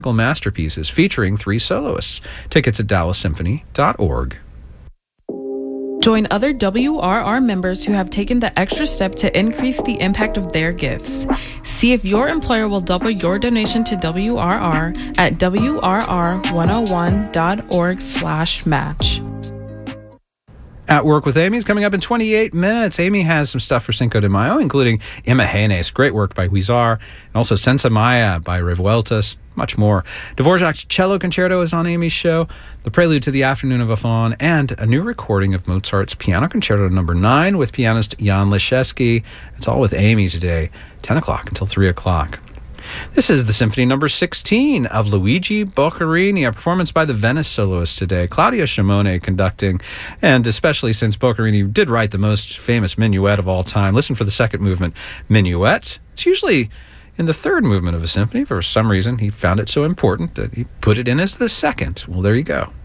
masterpieces featuring 3 soloists. Tickets at DallasSymphony.org. Join other WRR members who have taken the extra step to increase the impact of their gifts. See if your employer will double your donation to WRR at WRR101.org/match. At Work with Amy is coming up in 28 minutes. Amy has some stuff for Cinco de Mayo, including Imagenes, great work by Huizar, and also Senza Maya by Revueltas, much more. Dvorak's Cello Concerto is on Amy's show, the prelude to the Afternoon of a Faun, and a new recording of Mozart's Piano Concerto No. 9 with pianist Jan Leschewski. It's all with Amy today, 10 o'clock until 3 o'clock. This is the Symphony No. 16 of Luigi Boccherini, a performance by the Venice soloist today. Claudio Shimone conducting, and especially since Boccherini did write the most famous minuet of all time. Listen for the second movement, Minuet. It's usually in the third movement of a symphony. For some reason, he found it so important that he put it in as the second. Well, there you go.